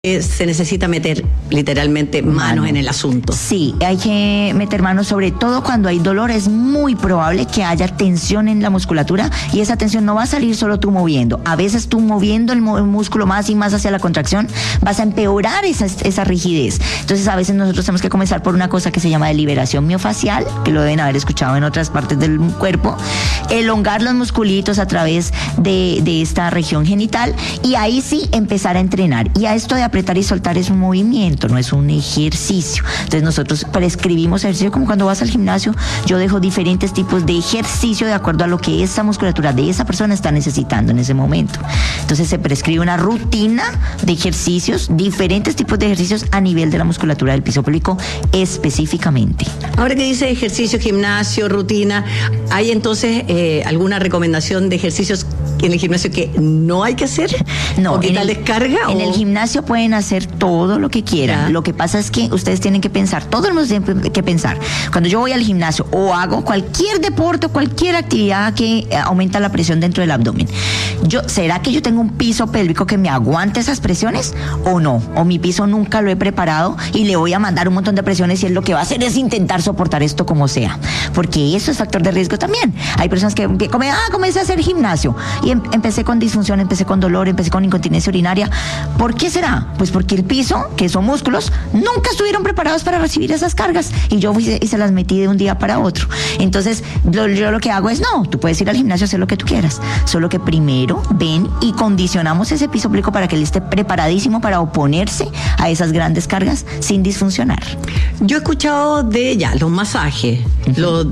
Se necesita meter literalmente manos en el asunto. Sí, hay que meter manos, sobre todo cuando hay dolor. Es muy probable que haya tensión en la musculatura y esa tensión no va a salir solo tú moviendo. A veces tú moviendo el músculo más y más hacia la contracción vas a empeorar esa rigidez. Entonces a veces nosotros tenemos que comenzar por una cosa que se llama de liberación miofacial, que lo deben haber escuchado en otras partes del cuerpo, elongar los musculitos a través de esta región genital y ahí sí empezar a entrenar. Y a esto de apretar y soltar es un movimiento, no es un ejercicio. Entonces nosotros prescribimos ejercicio como cuando vas al gimnasio. Yo dejo diferentes tipos de ejercicio de acuerdo a lo que esa musculatura de esa persona está necesitando en ese momento. Entonces se prescribe una rutina de ejercicios, diferentes tipos de ejercicios a nivel de la musculatura del piso pélvico específicamente. Ahora que dice ejercicio, gimnasio, rutina, ¿hay entonces alguna recomendación de ejercicios en el gimnasio que no hay que hacer? No. ¿O que tal descarga? En el gimnasio pueden hacer todo lo que quieran. Lo que pasa es que ustedes tienen que pensar, todo el mundo tiene que pensar. Cuando yo voy al gimnasio o hago cualquier deporte o cualquier actividad que aumenta la presión dentro del abdomen, ¿será que yo tengo un piso pélvico que me aguante esas presiones o no? O mi piso nunca lo he preparado y le voy a mandar un montón de presiones y él lo que va a hacer es intentar soportar esto como sea. Porque eso es factor de riesgo también. Hay personas que comencé a hacer gimnasio y empecé con disfunción, empecé con dolor, empecé con incontinencia urinaria. ¿Por qué será? Pues porque el piso, que son músculos, nunca estuvieron preparados para recibir esas cargas y yo fui y se las metí de un día para otro. Entonces yo lo que hago es, no, tú puedes ir al gimnasio a hacer lo que tú quieras, solo que primero ven y condicionamos ese piso pélvico para que él esté preparadísimo para oponerse a esas grandes cargas sin disfuncionar. Yo he escuchado de los masajes, los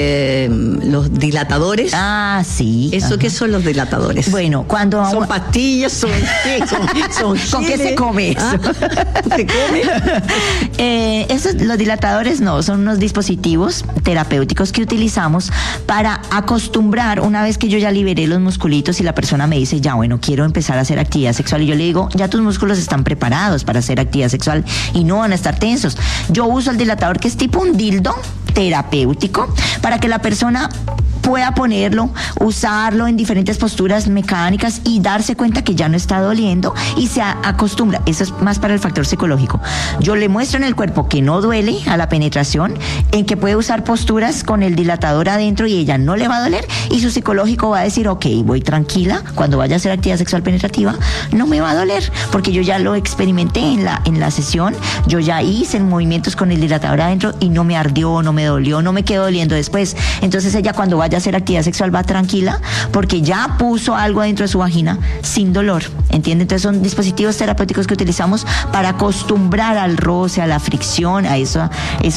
dilatadores. Ah, sí. ¿Eso qué son los dilatadores? Bueno, cuando son pastillas, son ¿con qué se come eso? ¿Se come? Los dilatadores son unos dispositivos terapéuticos que utilizamos para acostumbrar, una vez que yo ya liberé los musculitos y la persona me dice, quiero empezar a hacer actividad sexual, y yo le digo, ya tus músculos están preparados para hacer actividad sexual y no van a estar tensos. Yo uso el dilatador, que es tipo un dildo terapéutico, para que la persona pueda ponerlo, usarlo en diferentes posturas mecánicas y darse cuenta que ya no está doliendo y se acostumbra. Eso es más para el factor psicológico. Yo le muestro en el cuerpo que no duele a la penetración, en que puede usar posturas con el dilatador adentro y ella no le va a doler, y su psicológico va a decir, ok, voy tranquila, cuando vaya a hacer actividad sexual penetrativa no me va a doler, porque yo ya lo experimenté en la sesión, yo ya hice movimientos con el dilatador adentro y no me ardió, no me dolió, no me quedó doliendo después. Entonces ella, cuando vaya a hacer actividad sexual, va tranquila porque ya puso algo adentro de su vagina sin dolor, ¿entiende? Entonces son dispositivos terapéuticos que utilizamos para acostumbrar al roce, a la fricción, a esa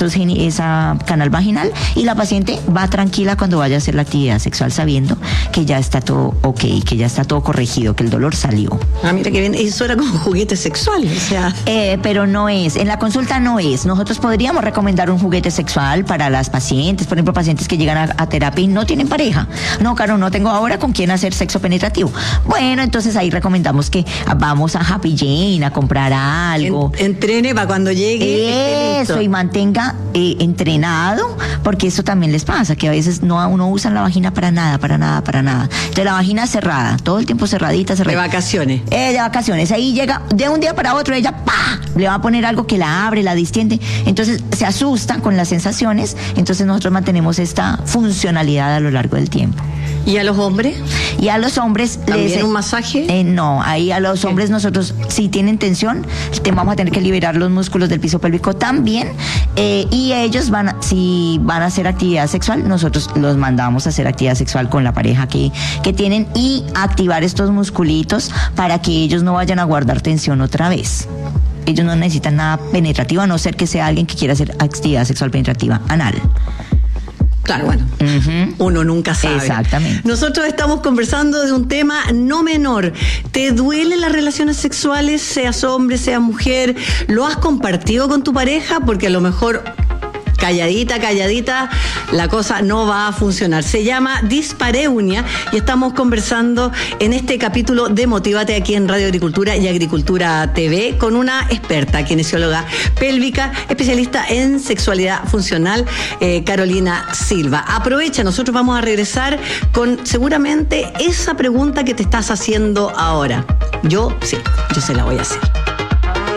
canal vaginal, y la paciente va tranquila cuando vaya a hacer la actividad sexual sabiendo que ya está todo ok, que ya está todo corregido, que el dolor salió. Mira que bien, eso era como juguete sexual, o sea. Pero no es, en la consulta no es. Nosotros podríamos recomendar un juguete sexual para las pacientes, por ejemplo, pacientes que llegan a terapia y no tienen pareja. No, Caro, no tengo ahora con quién hacer sexo penetrativo. Bueno, entonces ahí recomendamos que vamos a Happy Jane a comprar algo. Entrene para cuando llegue. Eso, y mantenga entrenado, porque eso también les pasa, que a veces uno usa la vagina para nada. Entonces la vagina cerrada, todo el tiempo cerradita. De vacaciones. De vacaciones. Ahí llega, de un día para otro, ella le va a poner algo que la abre, la distiende. Entonces se asusta con las sensaciones. Entonces nosotros mantenemos esta funcionalidad a lo largo del tiempo. ¿Y a los hombres? Y a los hombres ¿también un masaje? No, ahí a los hombres nosotros, si tienen tensión, vamos a tener que liberar los músculos del piso pélvico también, y ellos si van a hacer actividad sexual, nosotros los mandamos a hacer actividad sexual con la pareja que tienen, y activar estos musculitos para que ellos no vayan a guardar tensión otra vez. Ellos no necesitan nada penetrativo, a no ser que sea alguien que quiera hacer actividad sexual penetrativa anal. Claro, bueno, uno nunca sabe. Exactamente. Nosotros estamos conversando de un tema no menor. ¿Te duelen las relaciones sexuales, seas hombre, seas mujer? ¿Lo has compartido con tu pareja? Porque a lo mejor calladita, la cosa no va a funcionar. Se llama dispareunia y estamos conversando en este capítulo de Motívate aquí en Radio Agricultura y Agricultura TV con una experta kinesióloga pélvica, especialista en sexualidad funcional, Carolina Silva. Aprovecha, nosotros vamos a regresar con seguramente esa pregunta que te estás haciendo ahora. Yo se la voy a hacer.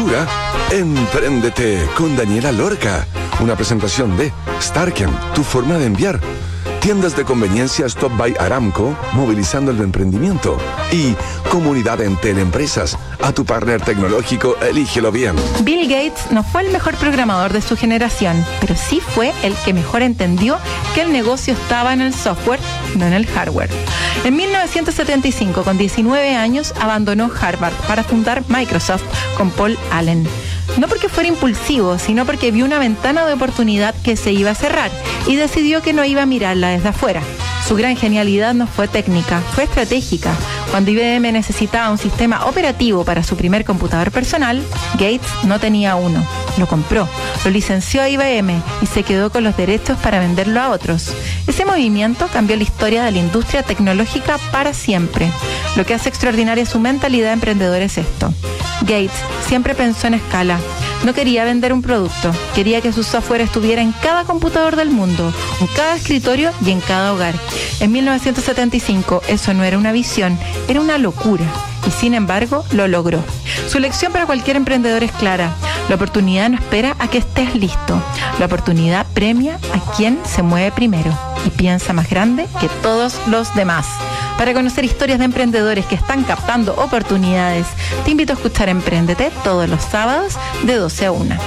Agricultura, Empréndete con Daniela Lorca. Una presentación de Starken, tu forma de enviar. Tiendas de conveniencia Stop by Aramco, movilizando el emprendimiento. Y Comunidad Entel Empresas, a tu partner tecnológico, elígelo bien. Bill Gates no fue el mejor programador de su generación, pero sí fue el que mejor entendió que el negocio estaba en el software, no en el hardware. En 1975, con 19 años, abandonó Harvard para fundar Microsoft con Paul Allen. No porque fuera impulsivo, sino porque vio una ventana de oportunidad que se iba a cerrar y decidió que no iba a mirarla desde afuera. Su gran genialidad no fue técnica, fue estratégica. Cuando IBM necesitaba un sistema operativo para su primer computador personal, Gates no tenía uno. Lo compró, lo licenció a IBM y se quedó con los derechos para venderlo a otros. Ese movimiento cambió la historia de la industria tecnológica para siempre. Lo que hace extraordinaria su mentalidad emprendedora es esto. Gates siempre pensó en escala. No quería vender un producto, quería que su software estuviera en cada computador del mundo, en cada escritorio y en cada hogar. En 1975 eso no era una visión, era una locura. Y sin embargo, lo logró. Su lección para cualquier emprendedor es clara. La oportunidad no espera a que estés listo. La oportunidad premia a quien se mueve primero y piensa más grande que todos los demás. Para conocer historias de emprendedores que están captando oportunidades, te invito a escuchar Empréndete todos los sábados de 12 a 1.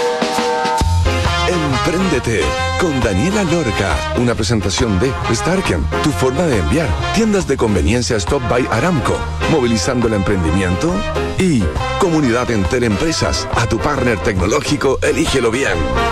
Empréndete con Daniela Lorca. Una presentación de Starken, tu forma de enviar. Tiendas de conveniencia Stop by Aramco, movilizando el emprendimiento. Y Comunidad Entel Empresas, a tu partner tecnológico, elígelo bien.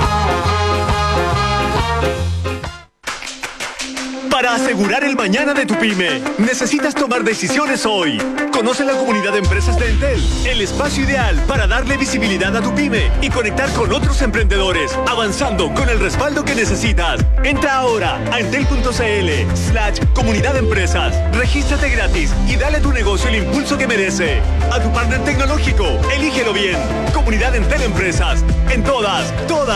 Para asegurar el mañana de tu pyme, necesitas tomar decisiones hoy. Conoce la comunidad de empresas de Entel, el espacio ideal para darle visibilidad a tu pyme y conectar con otros emprendedores, avanzando con el respaldo que necesitas. Entra ahora a entel.cl/comunidad de empresas. Regístrate gratis y dale a tu negocio el impulso que merece. A tu partner tecnológico, elígelo bien. Comunidad Entel Empresas. En todas.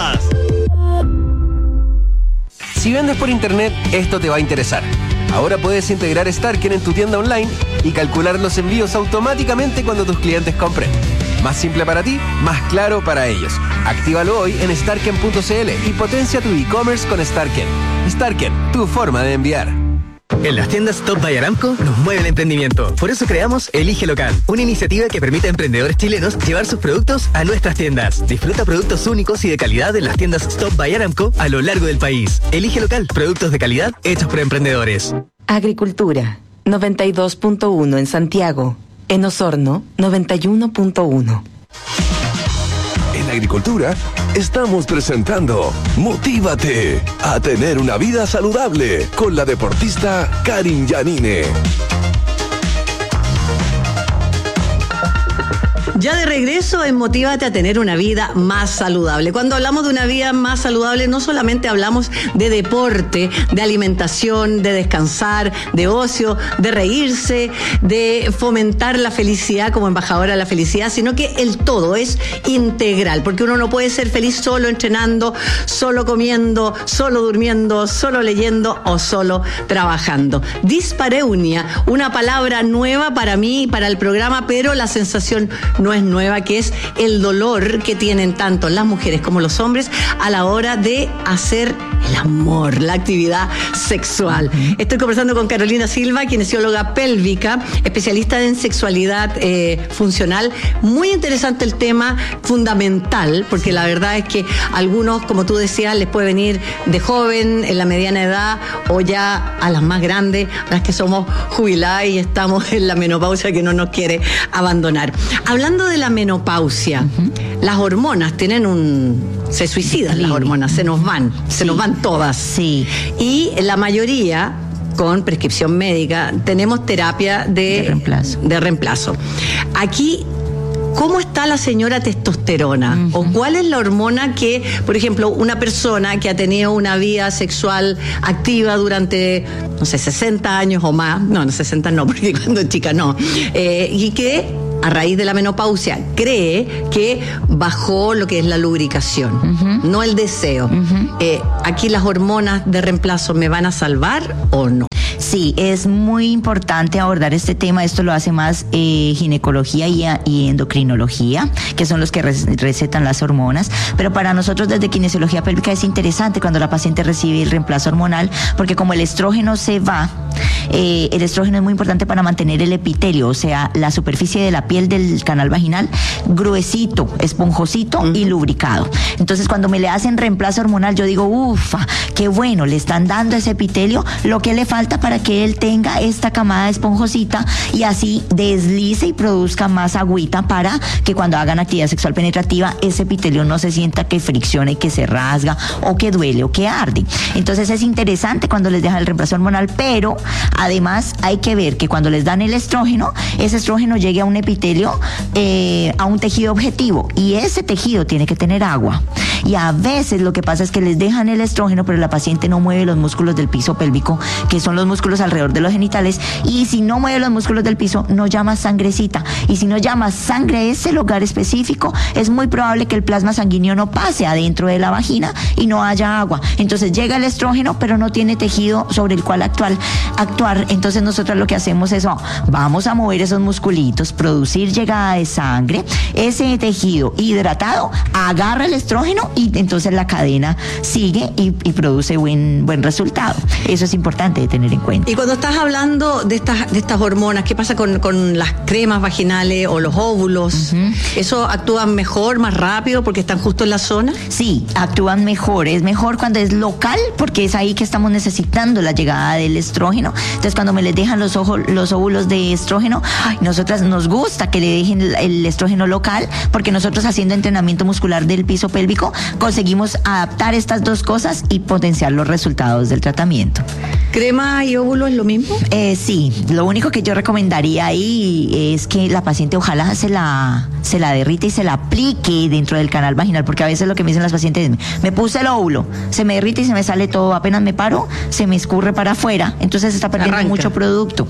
Si vendes por internet, esto te va a interesar. Ahora puedes integrar Starken en tu tienda online y calcular los envíos automáticamente cuando tus clientes compren. Más simple para ti, más claro para ellos. Actívalo hoy en starken.cl y potencia tu e-commerce con Starken. Starken, tu forma de enviar. En las tiendas Stop by Aramco nos mueve el emprendimiento. Por eso creamos Elige Local, una iniciativa que permite a emprendedores chilenos llevar sus productos a nuestras tiendas. Disfruta productos únicos y de calidad en las tiendas Stop by Aramco a lo largo del país. Elige Local, productos de calidad hechos por emprendedores. Agricultura, 92.1 en Santiago. En Osorno, 91.1. En Agricultura estamos presentando Motívate a tener una vida saludable con la deportista Karin Yanine. Ya de regreso en Motívate a tener una vida más saludable. Cuando hablamos de una vida más saludable, no solamente hablamos de deporte, de alimentación, de descansar, de ocio, de reírse, de fomentar la felicidad como embajadora de la felicidad, sino que el todo es integral, porque uno no puede ser feliz solo entrenando, solo comiendo, solo durmiendo, solo leyendo o solo trabajando. Dispareunia, una palabra nueva para mí, para el programa, pero la sensación no es nueva, que es el dolor que tienen tanto las mujeres como los hombres a la hora de hacer el amor, la actividad sexual. Estoy conversando con Carolina Silva, kinesióloga pélvica, especialista en sexualidad funcional. Muy interesante el tema, fundamental, porque la verdad es que algunos, como tú decías, les puede venir de joven, en la mediana edad, o ya a las más grandes, a las que somos jubiladas y estamos en la menopausia que no nos quiere abandonar. Hablando de la menopausia, las hormonas se suicidan, las hormonas, se nos van todas. Sí. Y la mayoría, con prescripción médica, tenemos terapia de reemplazo. Aquí, ¿cómo está la señora testosterona? ¿O cuál es la hormona que, por ejemplo, una persona que ha tenido una vida sexual activa durante, 60 años o más, no, 60 no, porque cuando chica no, y que a raíz de la menopausia cree que bajó lo que es la lubricación, no el deseo? ¿Aquí las hormonas de reemplazo me van a salvar o no? Sí, es muy importante abordar este tema. Esto lo hace más ginecología y endocrinología, que son los que recetan las hormonas. Pero para nosotros desde kinesiología pélvica es interesante cuando la paciente recibe el reemplazo hormonal, porque como el estrógeno se va, el estrógeno es muy importante para mantener el epitelio, o sea, la superficie de la piel del canal vaginal gruesito, esponjosito y lubricado. Entonces, cuando me le hacen reemplazo hormonal, yo digo, ufa, qué bueno, le están dando ese epitelio lo que le falta para que él tenga esta camada esponjosita y así deslice y produzca más agüita para que cuando hagan actividad sexual penetrativa, ese epitelio no se sienta que fricciona y que se rasga o que duele o que arde. Entonces, es interesante cuando les dejan el reemplazo hormonal, pero además hay que ver que cuando les dan el estrógeno, ese estrógeno llegue a un epitelio, a un tejido objetivo, y ese tejido tiene que tener agua. Y a veces lo que pasa es que les dejan el estrógeno, pero la paciente no mueve los músculos del piso pélvico, que son los músculos alrededor de los genitales, y si no mueve los músculos del piso, no llama sangrecita. Y si no llama sangre a ese lugar específico, es muy probable que el plasma sanguíneo no pase adentro de la vagina y no haya agua. Entonces llega el estrógeno, pero no tiene tejido sobre el cual actuar. Entonces nosotros lo que hacemos es, vamos a mover esos musculitos, producir llegada de sangre, ese tejido hidratado agarra el estrógeno y entonces la cadena sigue y produce buen resultado. Eso es importante de tener en cuenta. Y cuando estás hablando de estas hormonas, ¿qué pasa con las cremas vaginales o los óvulos? ¿Eso actúan mejor, más rápido porque están justo en la zona? Sí, actúan mejor. Es mejor cuando es local, porque es ahí que estamos necesitando la llegada del estrógeno. Entonces, cuando me les dejan los óvulos de estrógeno, nosotras nos gusta que le dejen el estrógeno local, porque nosotros haciendo entrenamiento muscular del piso pélvico conseguimos adaptar estas dos cosas y potenciar los resultados del tratamiento. ¿Crema y óvulo es lo mismo? Sí, lo único que yo recomendaría ahí es que la paciente ojalá se la derrite y se la aplique dentro del canal vaginal, porque a veces lo que me dicen las pacientes es, me puse el óvulo, se me derrite y se me sale todo, apenas me paro, se me escurre para afuera, entonces se está perdiendo mucho producto.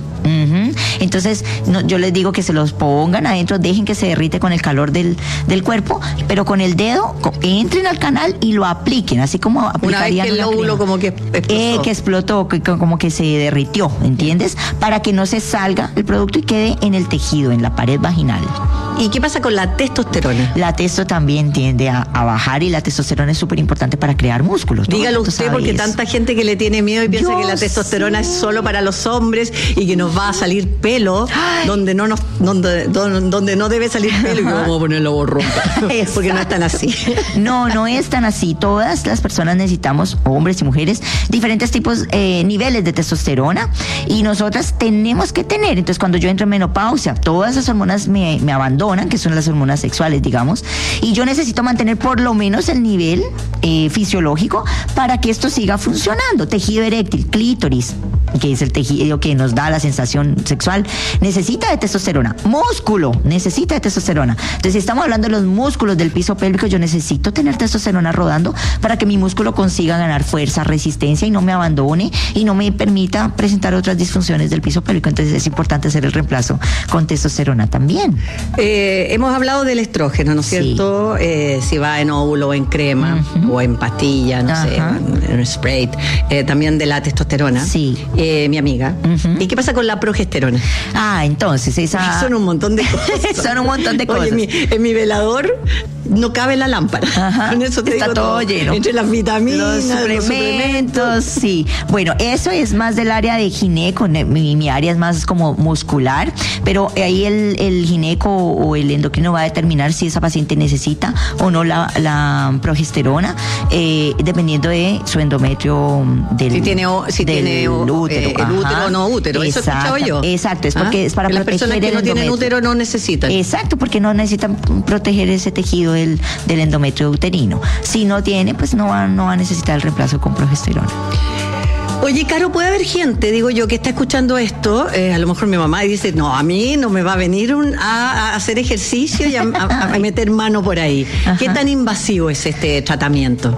Entonces yo les digo que se los pongan adentro, dejen que se derrite con el calor del cuerpo, pero con el dedo entren al canal y lo apliquen, así como aplicarían una vez que el óvulo como que explotó. Como que se derritió, ¿entiendes? Para que no se salga el producto y quede en el tejido, en la pared vaginal. ¿Y qué pasa con la testosterona? La testo también tiende a bajar, y la testosterona es súper importante para crear músculos. Dígalo usted, porque tanta gente que le tiene miedo y piensa que la testosterona es solo para los hombres y que nos va a salir pelo donde no debe salir pelo y que vamos a ponerlo borrón. Porque no es tan así. No es tan así. Todas las personas necesitamos, hombres y mujeres, diferentes tipos, niveles de testosterona, y nosotras tenemos que tener. Entonces, cuando yo entro en menopausia, todas esas hormonas me abandonan, que son las hormonas sexuales, digamos, y yo necesito mantener por lo menos el nivel fisiológico para que esto siga funcionando. Tejido eréctil, clítoris, que es el tejido que nos da la sensación sexual, necesita de testosterona. Músculo necesita de testosterona. Entonces, si estamos hablando de los músculos del piso pélvico, yo necesito tener testosterona rodando para que mi músculo consiga ganar fuerza, resistencia y no me abandone y no me permita presentar otras disfunciones del piso pélvico. Entonces, es importante hacer el reemplazo con testosterona también. Hemos hablado del estrógeno, ¿no es cierto? Si va en óvulo o en crema o en pastilla, no sé, en spray. También de la testosterona. Sí. Mi amiga. ¿Y qué pasa con la progesterona? Entonces esa... Son un montón de cosas. Son un montón de cosas. Oye, en mi velador no cabe la lámpara. Con eso te está digo todo lleno. Entre las vitaminas, los suplementos, sí. Bueno, eso es más del área de gineco. Mi área es más como muscular, pero ahí el gineco o el endocrino va a determinar si esa paciente necesita o no la progesterona, dependiendo de su endometrio del útero. El útero o no útero. Eso he escuchado yo. Exacto, es porque es para las proteger personas que no tienen útero no necesitan. Exacto, porque no necesitan proteger ese tejido del endometrio uterino. Si no tiene, pues no va a necesitar el reemplazo con progesterona. Oye, Caro, puede haber gente, digo yo, que está escuchando esto, a lo mejor mi mamá dice, no, a mí no me va a venir a hacer ejercicio y a meter mano por ahí. ¿Qué tan invasivo es este tratamiento?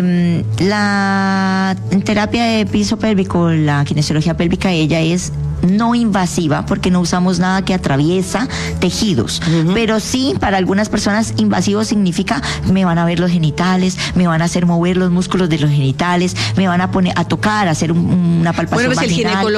La terapia de piso pélvico, la kinesiología pélvica, ella es no invasiva porque no usamos nada que atraviesa tejidos, pero sí para algunas personas invasivo significa me van a ver los genitales, me van a hacer mover los músculos de los genitales, me van a poner a tocar, a hacer una palpación vaginal. El ginecólogo